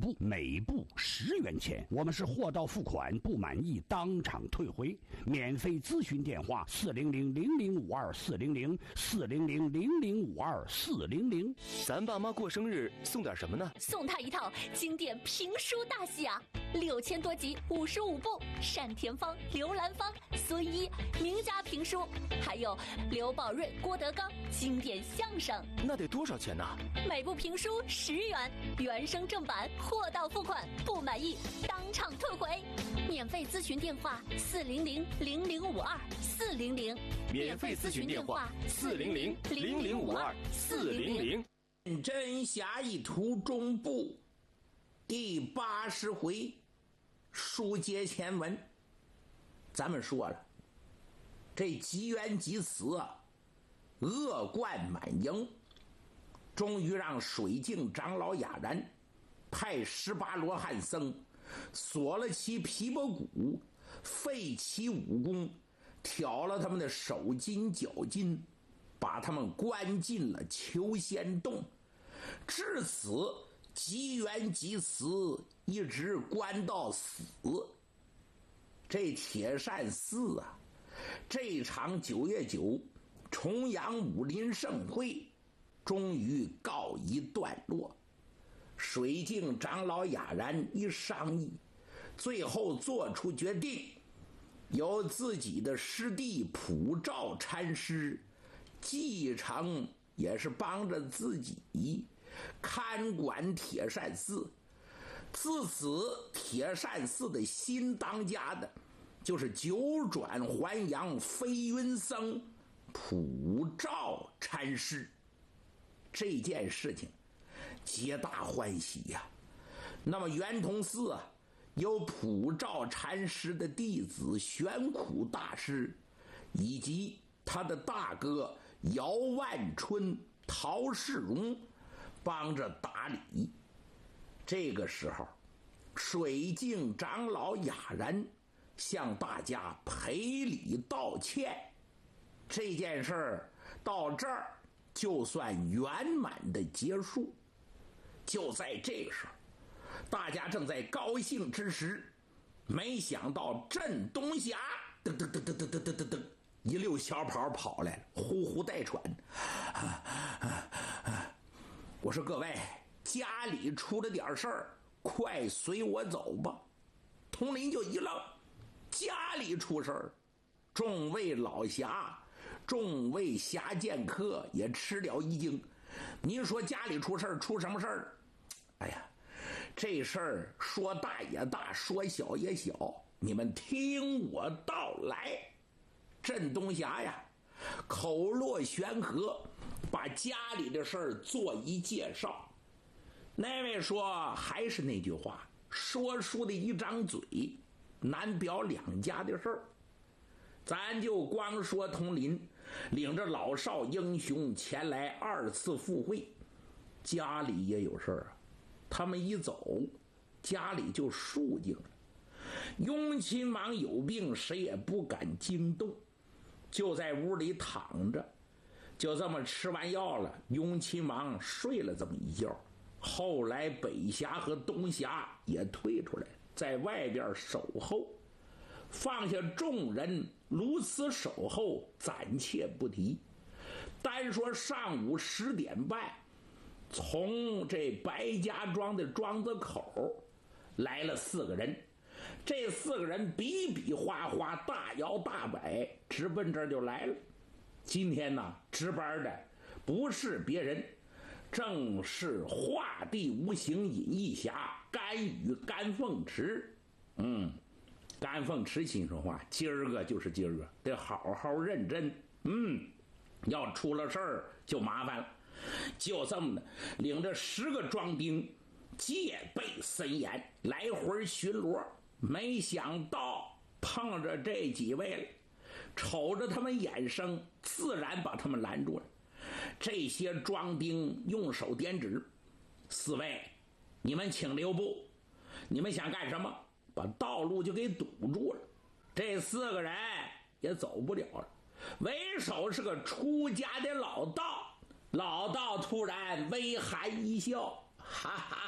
部，每部10元钱。我们是货到付款，不满意当场退回。免费咨询电话400-0052-400，400-0052-400。 咱爸妈过生日送点什么呢？ 送他一套经典评书大戏啊，6000多集，55部，单田芳、刘兰芳、孙一名家评书，还有刘宝瑞、郭德纲经典相声。 那得多少钱呢？ 每部评书10元，原声正版，货到付款，不满意当场退回。免费咨询电话400-0052-400， 免费咨询电话400-0052-400。 真侠一图中部第80回书接前文。咱们说了，这吉元吉祠啊，恶贯满盈，终于让水镜长老雅然派18罗汉僧锁了其皮包骨，废其武功，挑了他们的手筋脚筋，把他们关进了求仙洞。至此吉元吉祠一直关到死。这铁扇寺啊，这场9月9重阳武林盛会终于告一段落。水镜长老雅然一商议，最后做出决定，由自己的师弟普照禅师继承，也是帮着自己看管铁扇寺。自此铁扇寺的新当家的就是九转还阳飞云僧普照禅师。这件事情皆大欢喜呀。那么圆通寺啊，有普照禅师的弟子玄苦大师以及他的大哥姚万春、陶世荣帮着打理。这个时候水镜长老雅然向大家赔礼道歉，这件事儿到这儿就算圆满的结束。就在这个时候，大家正在高兴之时，没想到镇东霞噔噔噔噔噔噔噔噔噔一溜小跑跑来了，呼呼带喘。我说各位，家里出了点事儿，快随我走吧。佟林就一愣，家里出事儿？众位老侠，众位侠剑客也吃了一惊。您说家里出事儿，出什么事儿？哎呀，这事儿说大也大，说小也小，你们听我道来。镇东霞呀，口若悬河，把家里的事儿做一介绍。那位说，还是那句话，说书的一张嘴难表两家的事儿。咱就光说佟林领着老少英雄前来2次赴会，家里也有事儿啊。他们一走，家里就肃静了。雍亲王有病，谁也不敢惊动，就在屋里躺着。就这么吃完药了，雍亲王睡了这么一觉。后来北峡和东峡也退出来，在外边守候。放下众人如此守候，暂且不提。单说上午10点半，从这白家庄的庄子口来了4个人。这4个人比比划划，大摇大摆，直奔这儿就来了。今天呢，值班的不是别人，正是画地无形隐逸侠甘雨甘凤池。甘凤池心说话，今儿个就是今儿个，得好好认真。要出了事儿就麻烦了。就这么的，领着10个庄丁，戒备森严，来回巡逻。没想到碰着这几位了，瞅着他们眼生，自然把他们拦住了。这些庄丁用手点指：4位，你们请留步。你们想干什么？把道路就给堵住了。这4个人也走不了了。为首是个出家的老道，老道突然微含一笑，哈哈